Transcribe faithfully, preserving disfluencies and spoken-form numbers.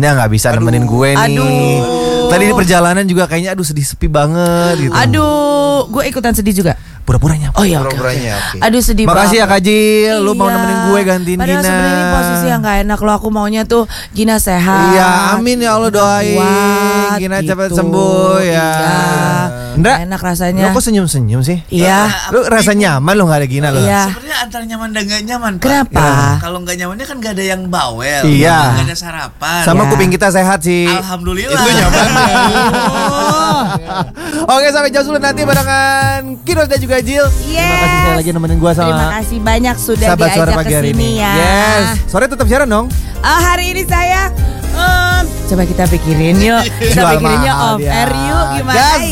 Gina gak bisa aduh. nemenin gue nih. Aduh. Tadi di perjalanan juga kayaknya aduh sedih sepi banget gitu. Aduh, gue ikutan sedih juga. Pura-puranya. Oh iya, pura-puranya. Okay. Okay. Aduh sedih banget. Makasih ya Kak Jil, lu iya. mau nemenin gue gantiin Padahal Gina. Padahal sebenarnya posisi yang gak enak lo, aku maunya tuh Gina sehat. Iya, amin ya Allah doain. Kuat, Gina gitu. Cepet sembuh ya. Iya. Ndra, enak rasanya. Lo kok senyum-senyum sih? Iya. Lu rasa nyaman lo gak ada Gina lo? Iya. Sebenarnya antara nyaman dan gak nyaman, Pak. Kenapa? Ya, kalau gak nyamannya kan gak ada yang bawel. Iya. Gak ada sarapan. Sama ya. kuping kita sehat sih. Alhamdulillah. Itu nyamannya. Oke, sampai jam sepuluh nanti barengan Kinos dan juga Jil. Yes. Terima kasih sekali lagi nemenin gue sama. Terima kasih banyak sudah Sahabat diajak ke sini ya. Yes. Sore tetap siaran dong. Oh, hari ini saya um, coba kita pikirin yuk. Kita pikirin yuk off air yuk gimana. Gas.